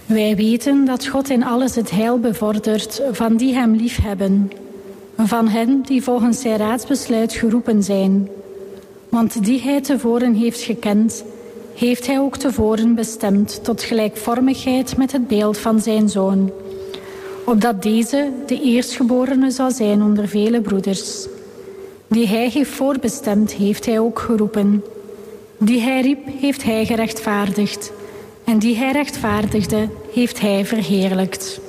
Wij weten dat God in alles het heil bevordert van die hem liefhebben, van hen die volgens zijn raadsbesluit geroepen zijn. Want die hij tevoren heeft gekend, heeft hij ook tevoren bestemd tot gelijkvormigheid met het beeld van zijn Zoon, opdat deze de eerstgeborene zal zijn onder vele broeders. Die hij heeft voorbestemd, heeft hij ook geroepen. Die hij riep, heeft hij gerechtvaardigd. En die hij rechtvaardigde, heeft hij verheerlijkt.